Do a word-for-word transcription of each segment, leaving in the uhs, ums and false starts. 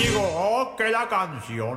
digo, oh, que la canción.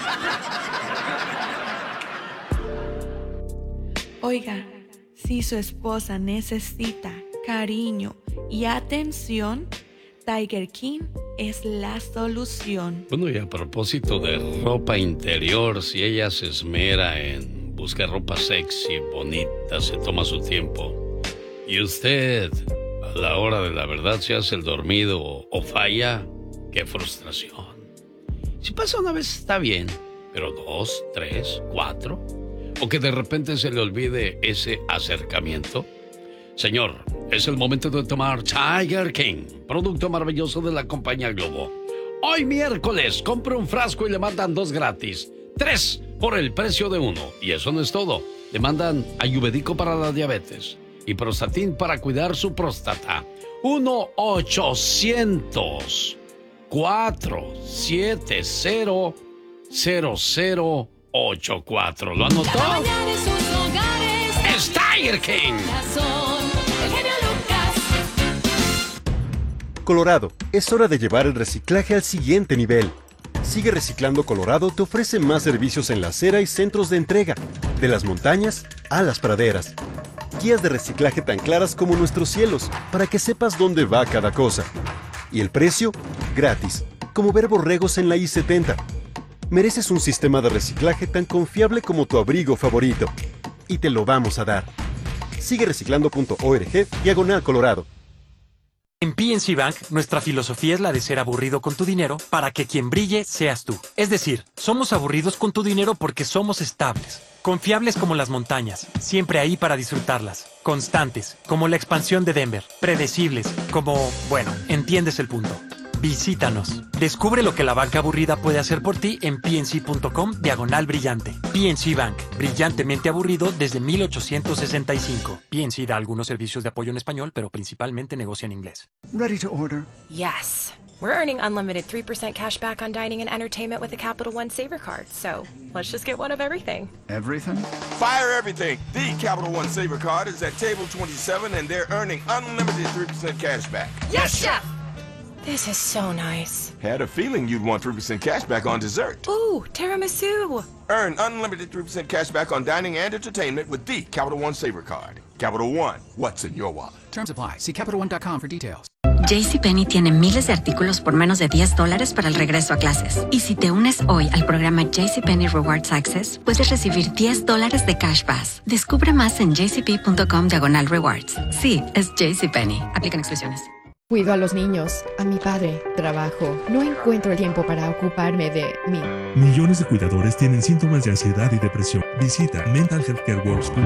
Oiga, si su esposa necesita cariño y atención, Tiger King es la solución. Bueno, y a propósito de ropa interior, si ella se esmera en buscar ropa sexy, bonita, se toma su tiempo, y usted, a la hora de la verdad, se hace el dormido o, o falla, qué frustración. Si pasa una vez está bien, pero dos, tres, cuatro, o que de repente se le olvide ese acercamiento. Señor, es el momento de tomar Tiger King, producto maravilloso de la compañía Globo. Hoy miércoles, compre un frasco y le mandan dos gratis. Tres por el precio de uno. Y eso no es todo. Le mandan ayurvédico para la diabetes y Prostatin para cuidar su próstata. uno ochocientos cuatro siete cero cero cero ocho cuatro. ¿Lo anotó? Es Tiger King. Colorado, es hora de llevar el reciclaje al siguiente nivel. Sigue Reciclando Colorado te ofrece más servicios en la acera y centros de entrega, de las montañas a las praderas. Guías de reciclaje tan claras como nuestros cielos, para que sepas dónde va cada cosa. Y el precio, gratis, como ver borregos en la I setenta. Mereces un sistema de reciclaje tan confiable como tu abrigo favorito. Y te lo vamos a dar. Sigue reciclando punto org, diagonal Colorado. En P N C Bank, nuestra filosofía es la de ser aburrido con tu dinero para que quien brille seas tú. Es decir, somos aburridos con tu dinero porque somos estables, confiables como las montañas, siempre ahí para disfrutarlas, constantes, como la expansión de Denver, predecibles, como, bueno, entiendes el punto. Visítanos. Descubre lo que la banca aburrida puede hacer por ti en pnc.com diagonal brillante. P N C Bank, brillantemente aburrido desde mil ochocientos sesenta y cinco. P N C da algunos servicios de apoyo en español, pero principalmente negocia en inglés. Ready to order? Yes. We're earning unlimited three percent cash back on dining and entertainment with the Capital One Saver Card. So let's just get one of everything. Everything? Fire everything. The Capital One Saver Card is at table twenty-seven and they're earning unlimited three percent cash back. Yes, Chef! This is so nice. Had a feeling you'd want three percent cash back on dessert. Ooh, tiramisu. Earn unlimited three percent cash back on dining and entertainment with the Capital One Saver Card. Capital One, what's in your wallet? Terms apply. See Capital One dot com for details. JCPenney tiene miles de artículos por menos de diez dólares para el regreso a clases. Y si te unes hoy al programa JCPenney Rewards Access, puedes recibir diez dólares de Cash Pass. Descubre más en jcp.com diagonal rewards. Sí, es JCPenney. Aplican exclusiones. Cuido a los niños, a mi padre, trabajo. No encuentro el tiempo para ocuparme de mí. Millones de cuidadores tienen síntomas de ansiedad y depresión. Visita mental health care works punto com.